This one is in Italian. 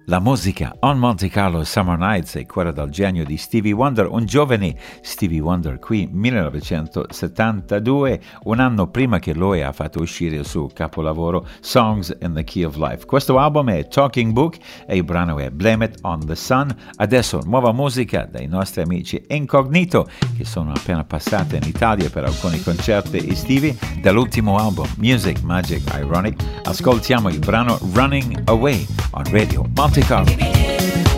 La musica on Monte Carlo Summer Nights è quella del genio di Stevie Wonder, un giovane Stevie Wonder qui 1972, un anno prima che lui ha fatto uscire il suo capolavoro Songs in the Key of Life. Questo album è Talking Book e il brano è Blame It on the Sun. Adesso nuova musica dai nostri amici Incognito che sono appena passati in Italia per alcuni concerti estivi. Dall'ultimo album Music Magic Ironic ascoltiamo il brano Running Away on Radio Monte Carlo.